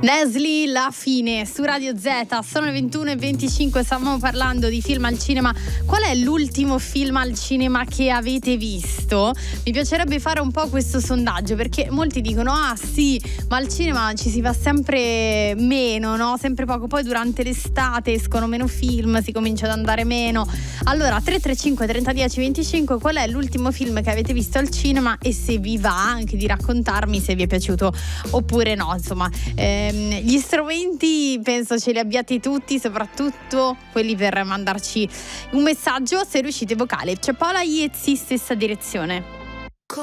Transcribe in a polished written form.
Leslie, La fine su Radio Z. Sono le 21:25, stavamo parlando di film al cinema. Qual è l'ultimo film al cinema che avete visto? Mi piacerebbe fare un po' questo sondaggio, perché molti dicono ah sì, ma al cinema ci si va sempre meno, no? Sempre poco, poi durante l'estate escono meno film, si comincia ad andare meno. Allora 335 3010 25, qual è l'ultimo film che avete visto al cinema e se vi va anche di raccontarmi se vi è piaciuto oppure no. Insomma, gli strumenti penso ce li abbiate tutti, soprattutto quelli per mandarci un messaggio se riuscite vocale. C'è Paola Iezzi, stessa direzione.